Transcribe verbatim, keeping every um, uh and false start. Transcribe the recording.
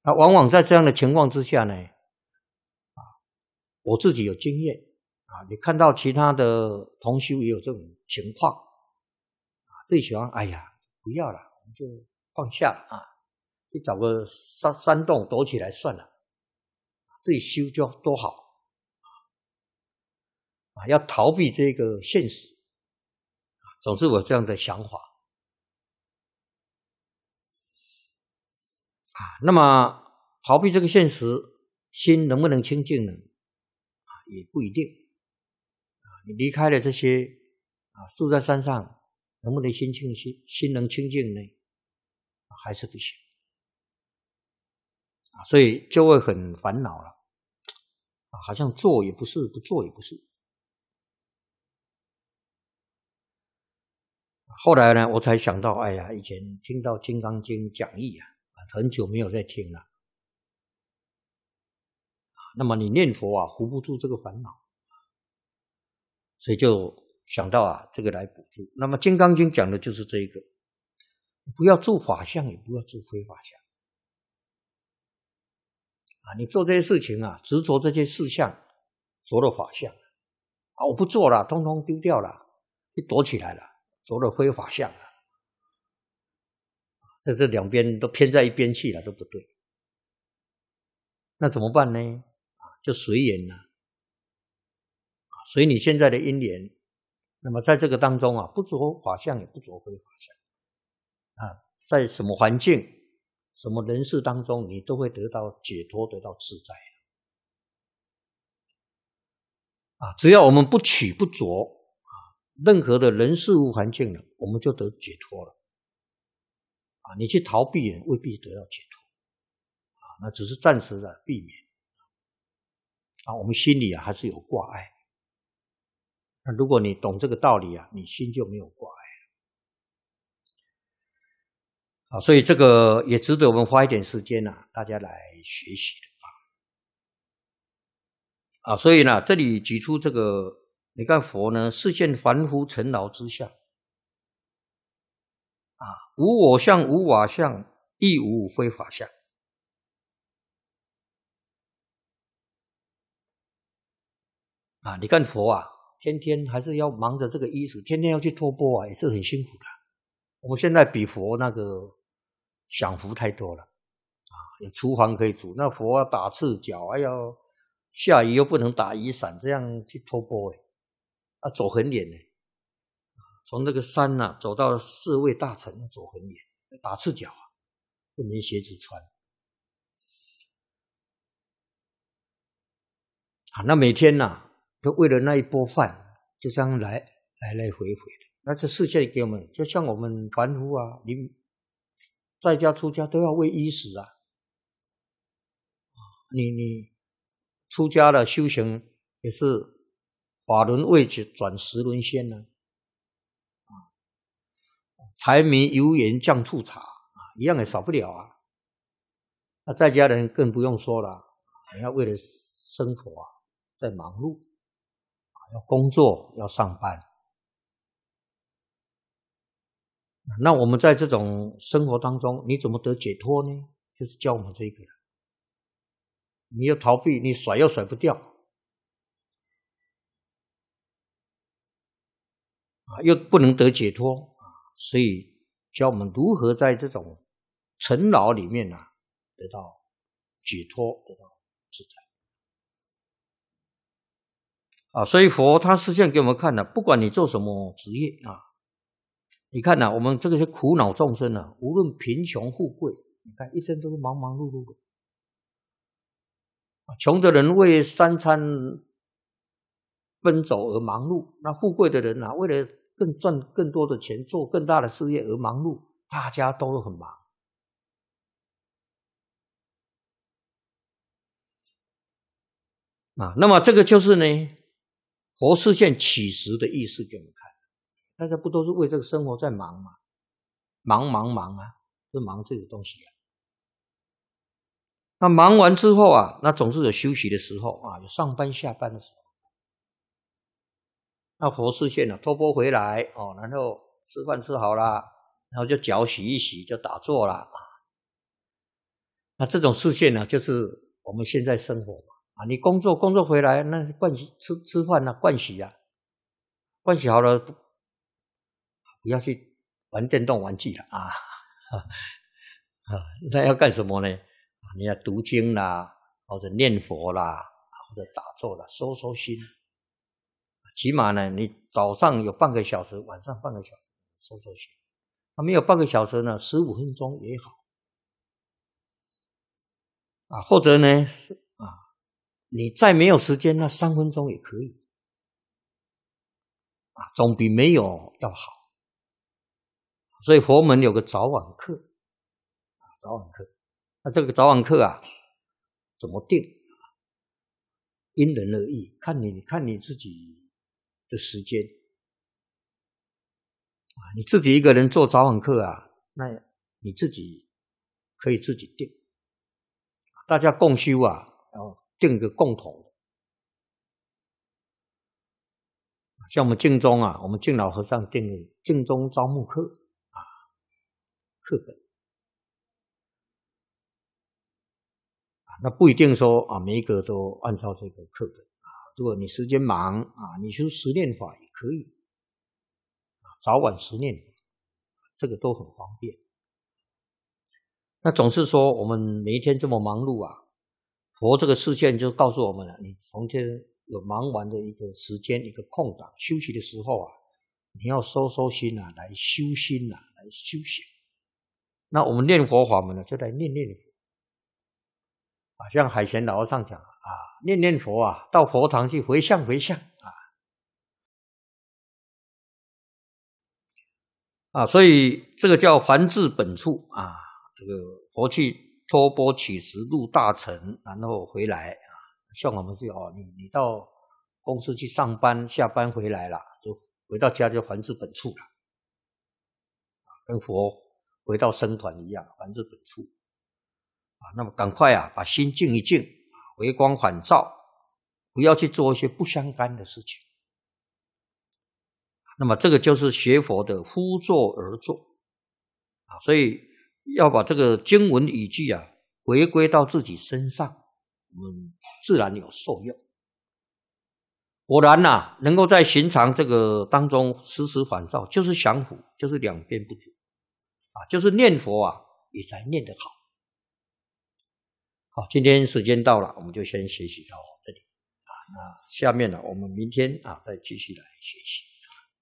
那往往在这样的情况之下呢，啊，我自己有经验啊，你看到其他的同修也有这种情况啊，自己喜欢，哎呀，不要了，我们就放下了啊，去找个山山洞躲起来算了，自己修就多好啊，要逃避这个现实，总是有这样的想法啊。那么逃避这个现实，心能不能清净呢？啊，也不一定啊。你离开了这些啊，住在山上，能不能心清心心能清净呢？啊，还是不行啊，所以就会很烦恼了啊，好像做也不是，不做也不是。后来呢，我才想到，哎呀，以前听到《金刚经》讲义啊，很久没有再听了。那么你念佛啊，扶不住这个烦恼，所以就想到啊，这个来补助。那么《金刚经》讲的就是这个，不要住法相，也不要住非法相啊。你做这些事情啊，执着这些事项，着了法相啊，我不做了，通通丢掉了，就躲起来了，着了非法相了。这这两边都偏在一边去了，都不对。那怎么办呢？啊，就随缘了，啊，随你现在的因缘。那么在这个当中啊，不着法相，也不着非法相，啊，在什么环境、什么人事当中，你都会得到解脱，得到自在。啊，只要我们不取不着啊，任何的人事物环境了，我们就得解脱了。啊，你去逃避未必得到解脱，啊，那只是暂时的避免。啊，我们心里啊还是有挂碍。那如果你懂这个道理啊，你心就没有挂碍了。啊，所以这个也值得我们花一点时间啊，大家来学习的啊。啊，所以呢，这里举出这个，你看佛呢，示现凡夫尘劳之相。啊，无我相，无法相，亦无非法相。啊，你看佛啊，天天还是要忙着这个衣食，天天要去托钵啊，也是很辛苦的。我们现在比佛那个享福太多了啊，有厨房可以煮，那佛要打赤脚，还要下雨又不能打雨伞，这样去托钵哎，要走很远呢。从那个山啊走到四位大城，要走很远，打赤脚啊，又没鞋子穿啊。那每天啊都为了那一钵饭，就这样来来来回回的。那这世界给我们，就像我们凡夫啊，你在家出家都要为衣食啊。你你出家了修行也是法轮未转十轮仙呢、啊，柴米油盐酱醋茶啊，一样也少不了啊。那在家人更不用说了，你要为了生活啊，在忙碌啊，要工作，要上班。那我们在这种生活当中，你怎么得解脱呢？就是教我们这个了。你要逃避，你甩又甩不掉啊，又不能得解脱啊，所以教我们如何在这种尘劳里面啊，得到解脱，得到自在啊。所以佛他示现给我们看的，不管你做什么职业啊，你看呐、啊，我们这个些苦恼众生啊，无论贫穷富贵，你看一生都是忙忙碌碌的。穷的人为三餐奔走而忙碌，那富贵的人啊，为了更赚更多的钱，做更大的事业而忙碌，大家都很忙啊。那么这个就是呢，佛示现起时的意思给我们看，大家不都是为这个生活在忙吗？忙忙忙啊，就忙这个东西啊。那忙完之后啊，那总是有休息的时候啊，有上班下班的时候。那佛示现了，托钵回来哦，然后吃饭吃好了，然后就脚洗一洗，就打坐了。 那这种视线呢，就是我们现在生活嘛。啊，你工作工作回来，那盥洗吃吃饭啊，盥洗啊，盥洗好了，不要去玩电动玩具了啊！啊，那要干什么呢？你要读经啦，或者念佛啦，或者打坐啦，收收心。起码呢，你早上有半个小时，晚上半个小时收收心。那没有半个小时呢，十五分钟也好。啊，或者呢，啊，你再没有时间，那三分钟也可以。啊，总比没有要好。所以佛门有个早晚课，啊，早晚课。那这个早晚课啊，怎么定？因人而异，看你看你自己的时间。啊，你自己一个人做早晚课啊，那你自己可以自己定。大家共修啊，要定个共同的。像我们净宗啊，我们净老和尚定的净宗招募课啊，课本。那不一定说啊，每一个都按照这个课本啊。如果你时间忙啊，你修十念法也可以，啊，早晚十念法，这个都很方便。那总是说我们每一天这么忙碌啊，佛这个视线就告诉我们了，你从天有忙完的一个时间，一个空档休息的时候啊，你要收收心啊，来修心啊，来修行。那我们念佛法门呢，就来念念佛。啊，像海贤老和尚讲啊，念念佛啊，到佛堂去回向回向啊，啊，所以这个叫还至本处啊，这个佛去托钵乞食入大城，然后回来啊。像我们是哦，你你到公司去上班，下班回来了，就回到家就还至本处了，跟佛回到僧团一样，还至本处。啊，那么赶快啊，把心静一静，回光返照，不要去做一些不相干的事情。那么这个就是学佛的忽作而作啊，所以要把这个经文语句啊回归到自己身上，我们自然有受用。果然呐、啊，能够在寻常这个当中时时返照，就是降伏，就是两边不足啊，就是念佛啊，也才念得好。好，今天时间到了，我们就先学习到这里啊。那下面呢，我们明天啊再继续来学习。